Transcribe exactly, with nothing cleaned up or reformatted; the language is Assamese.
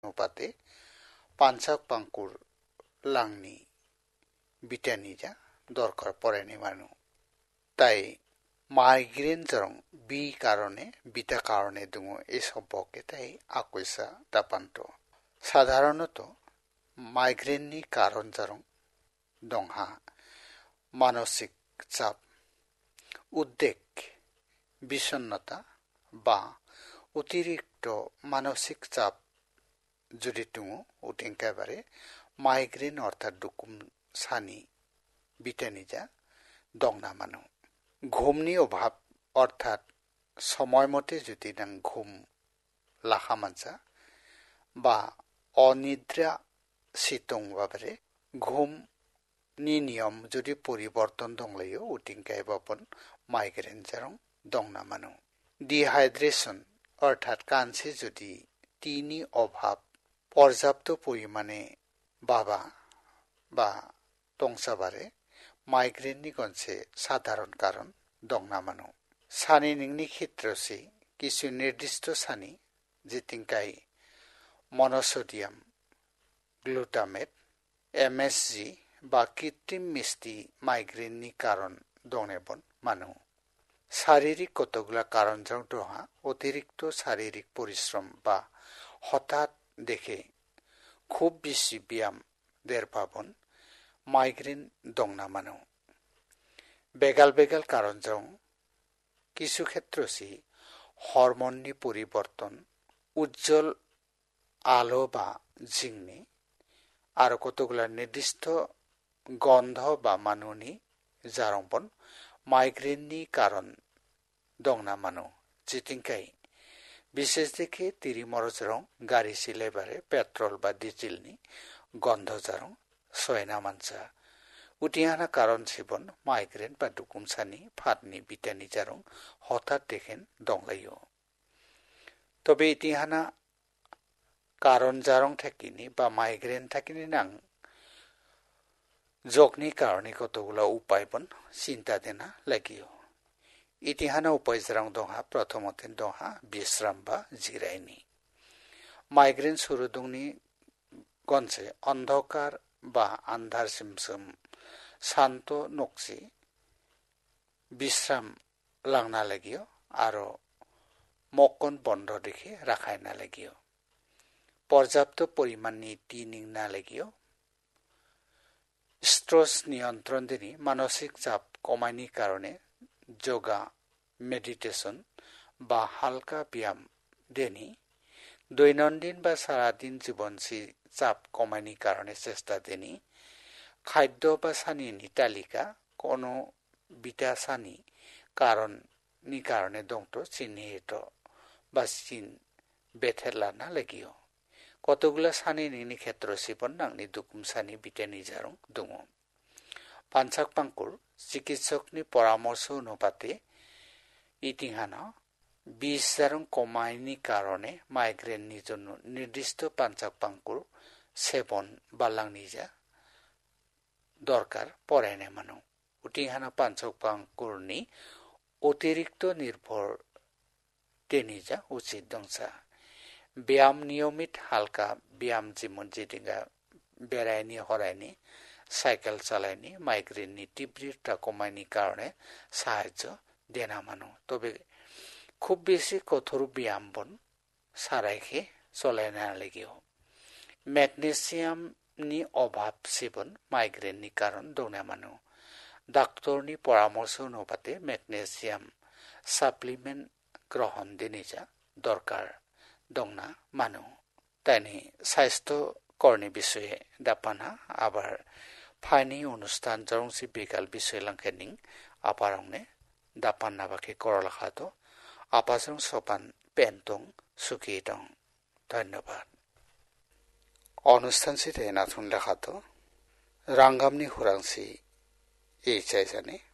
অনুপাতে পাঞ্চাক পাঙ্কুর লাংনি বিটানি যা দরকার পড়েনি মানুষ তাই মাইগ্রেন জরং বি কারণে বিটা কারণে দङ এই সম্পর্কে তাই আকৈসা দাপান্ত সাধারণত মাইগ্রেননি কারণ জরং দংহা মানসিক চাপ উদ্বেগ বিষণ্ণতা বা অতিরিক্ত মানসিক চাপ যদি দङ উঠেঙ্কাবারে মাইগ্রেন অর্থাৎ দুকুম সানি বিটানি যা দংনা মানো ঘুমনি অভাব অর্থাৎ সময় মতে যদি নাং ঘুম লাখা মানসা বা অনিদ্রা সিতং বাবারে ঘুম নি নিয়ম যদি পরিবর্তন দংলাयो উটিংকাই বাপন মাইগ্রেন জারং দংনা মানো ডিহাইড্রেশন অর্থাৎ কানসে যদি টিনি অভাব পর্যাপ্ত পরিমাণে বাবা বা তংসাবারে মাইগ্রেননি গনসে সাধারণ কারণ দংনা মানো সানি নিংনি ক্ষেত্রসি কিছু নির্দিষ্ট সানি যেতিংকাই মনোসোডিয়াম গ্লুটামেট এমএসজি বা কৃত্রিম মিষ্টি মাইগ্রেননি কারণ দংনেবন মানো শারীরিক কতগুলা কারণ জং দহা অতিরিক্ত শারীরিক পরিশ্রম বা হঠাৎ দেখে খুব বেশি ব্যায়াম দের পাবন মাইগ্রেন দংনা মানো বেগাল বেগাল কারণ জং কিছু ক্ষেত্রসি হরমোননি পরিবর্তন উজ্জ্বল আলো বা জিংনি আর কতগুলা নির্দিষ্ট গন্ধ বা মানুনি জারংপন মাইগ্রেননি কারণ দংনা মানো যেতিংকাই বিশেষ দেখে তিরি মরজরং গাড়ি সিলেবারে পেট্রোল বা ডিজেলনি গন্ধ জারং সয়না মানসা উটিহানা কারণ সিবন মাইগ্রেন বা দুকুমসানি ফাটনি বিটানি জারং হঠাৎ দেখেন দংলাयो তবে ইতিহানা কারণ জারং থাকিনি বা মাইগ্রেন থাকিনি নাং জগনি কারণে কতগুলা উপায়বন চিন্তা দেনা লাগিयो ইতিহানা উপায় জারং দংহা প্রথমতে দংহা বিশ্রাম বা জিরাইনি মাইগ্রেন শুরু দংনি গনসে অন্ধকার বা আন্ধার সিমসম শান্ত নকসি বিশ্রাম লাংনা লাগিयो আরো মকন বন্ধ দেখে রাখাইনা লাগিयो পর্যাপ্ত পরিমাণনি টি নিংনা লাগিयो স্ট্রেস নিয়ন্ত্রণ দিনি মানসিক চাপ কমাইনি কারণে যোগা মেডিটেশন বা হালকা ব্যায়াম দেনি দৈনন্দিন বা সারাদিন জীবন চাপ কমাইনি কারণে চেষ্টা দেনি খাদ্য বা সানিনি তালিকা কোনো বিটা সানি কারণ নি কারণে দংত চিহ্নিত বা চিন বেথেরলানা লাগিयो কতগুলা সানি নিনি ক্ষেত্র সিবন নাংনি দুকুম সানি বিটানি জারং দङ পাঞ্চাক পাঙ্কুর চিকিৎসকনি পরামর্শ অনুপাতে ইতিহানা বিষ জারং কমাইনি কারণে মাইগ্রেননি জন্য নির্দিষ্ট পাঞ্চাক পাঙ্কুর সেবন বা লাংনিজা দরকার পড়েনে মানো উটিহানা পাঞ্চাক পাঙ্কুরনি অতিরিক্ত নির্ভর টেনিজা উচিত দংসা ব্যায়াম নিয়মিত হালকা ব্যায়াম যেমন যেদিনগা বেড়ায়নি হরায়নি সাইকেল চালায়নি মাইগ্রেননি তীব্রতা কমায়নি কারণে সাহায্য দেনা মানো তবে খুব বেশি কঠোর ব্যায়াম বন সারাইকে চলাইনা লাগিयो ম্যাগনেসিয়াম নি অভাব সেবন মাইগ্রেননি কারণ দংনা মানো ডাক্তারনি পরামর্শ অনুপাতে ম্যাগনেসিয়াম সাপ্লিমেন্ট গ্রহণ দিনিজা দরকার দংনা মানো তাইনি স্বাস্থ্য করনি বিষয়ে দাপানা আবার ফাইনি অনুষ্ঠান জরংসি বিকাল বিষয় লাংখেনিং আপারংনে দাপান নাবাকে করলাখাতো আপাজং সপান পেন্টং সুকিতং ধন্যবাদ অনুষ্ঠান সিতে নাথুন লেখাতো রাঙ্গামনি হুরাংসি এই চাইজানে